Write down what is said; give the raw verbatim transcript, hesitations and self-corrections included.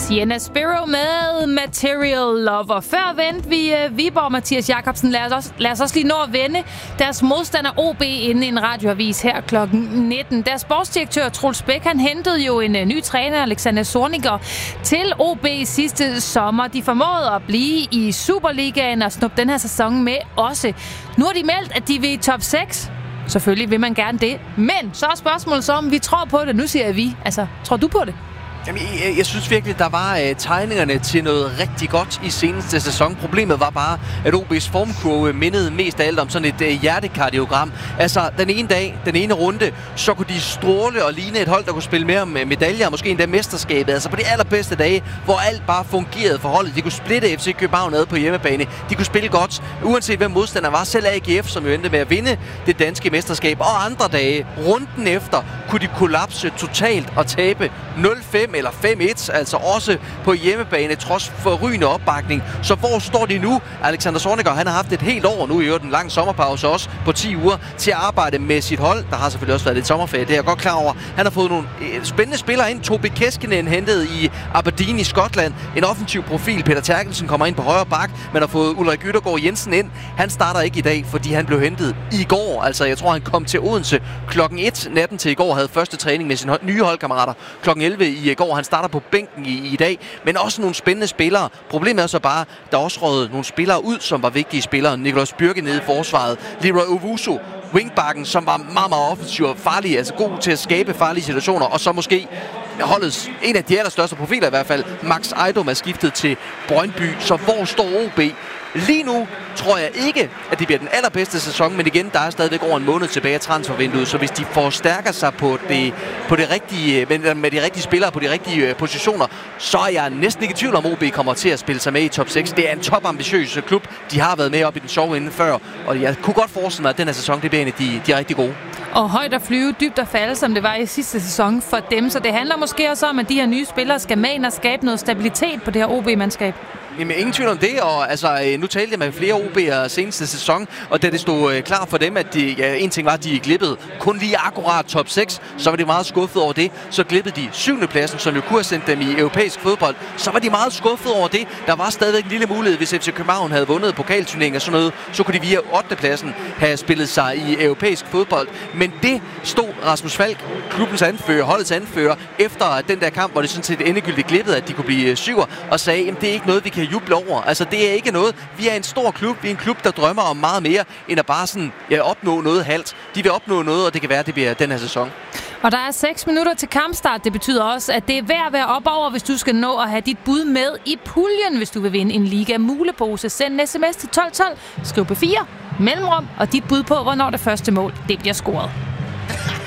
Sienna Spiro med Material Lover. Før vendte vi uh, Viborg, Mathias Jakobsen. Lad os, også, lad os også lige nå at vende deres modstander O B inden en radioavis her klokken nitten. Deres sportsdirektør Troels Bæk, han hentede jo en uh, ny træner, Alexander Zorniger, til O B sidste sommer. De formåede at blive i Superligaen og snuppe den her sæson med også. Nu har de meldt, at de vil i top seks. Selvfølgelig vil man gerne det. Men så er spørgsmålet så, om vi tror på det. Nu siger jeg vi. Altså, tror du på det? Jamen, jeg, jeg synes virkelig, der var uh, tegningerne til noget rigtig godt i seneste sæson. Problemet var bare, at O B's formkurve mindede mest af alt om sådan et uh, hjertekardiogram. Altså, den ene dag, den ene runde, så kunne de stråle og ligne et hold, der kunne spille mere om medaljer, måske endda mesterskabet. Altså på de allerbedste dage, hvor alt bare fungerede for holdet. De kunne splitte F C København ad på hjemmebane. De kunne spille godt, uanset hvem modstander var. Selv A G F, som jo endte med at vinde det danske mesterskab. Og andre dage, runden efter, kunne de kollapse totalt og tabe nul fem eller fem et, altså også på hjemmebane, trods forrygende opbakning. Så hvor står de nu? Alexander Zorniger, han har haft et helt år nu, i øvrigt en lang sommerpause også, på ti uger, til at arbejde med sit hold. Der har selvfølgelig også været lidt sommerferie, det er jeg godt klar over. Han har fået nogle spændende spillere ind. Tobi Keskinen hentet i Aberdeen i Skotland. En offensiv profil. Peter Terkelsen kommer ind på højre bak, men har fået Ulrik Yttergaard Jensen ind. Han starter ikke i dag, fordi han blev hentet i går. Altså, jeg tror, han kom til Odense klokken et natten til i går, havde første træning med sine nye holdkammerater klokken elleve i går. Han starter på bænken i, i dag, men også nogle spændende spillere. Problemet er så bare, der er også røget nogle spillere ud, som var vigtige spillere. Nicolas Bürke nede i forsvaret. Leroy Owusu, wingbacken, som var meget, meget offensiv og farlig, altså god til at skabe farlige situationer, og så måske holdets en af de allerstørste profiler i hvert fald, Max Ejdom, er skiftet til Brøndby. Så hvor står O B? Lige nu tror jeg ikke, at det bliver den allerbedste sæson, men igen, der er stadigvæk over en måned tilbage af transfervinduet, så hvis de forstærker sig på det, på det rigtige, med, med de rigtige spillere på de rigtige positioner, så er jeg næsten ikke i tvivl om, O B kommer til at spille sig med i top seks. Det er en topambitiøs klub. De har været med op i den sjove ende før, og jeg kunne godt forestille mig, at den her sæson, det bliver en af de, de rigtig gode. Og højt at flyve, dybt at falde, som det var i sidste sæson for dem, så det handler måske også om, at de her nye spillere skal med ind og skabe noget stabilitet på det her O B-mandskab. Jamen, ingen tvivl om det, og altså, nu talte jeg med flere O B'er seneste sæson, og da det stod øh, klar for dem, at de, ja, en ting var, at de glippede kun lige akkurat top seks, så var de meget skuffet over det. Så glippede de syvende pladsen, som jo kunne have sendt dem i europæisk fodbold. Så var de meget skuffet over det. Der var stadigvæk en lille mulighed, hvis F C København havde vundet pokalturneringen og sådan noget, så kunne de via ottende pladsen have spillet sig i europæisk fodbold. Men det stod Rasmus Falk, klubbens anfører, holdets anfører, efter den der kamp, hvor det sådan set endegyldigt glippede, at de kunne blive syver, og sagde, at det er ikke noget, vi kan juble over. Altså, det er ikke noget. Vi er en stor klub. Vi er en klub, der drømmer om meget mere, end at bare sådan, ja, opnå noget halvt. De vil opnå noget, og det kan være, at det bliver den her sæson. Og der er seks minutter til kampstart. Det betyder også, at det er værd at være op over, hvis du skal nå at have dit bud med i puljen, hvis du vil vinde en Liga mulepose. Send en sms til tolv tolv, skriv P fire, mellemrum og dit bud på, hvornår det første mål det bliver scoret.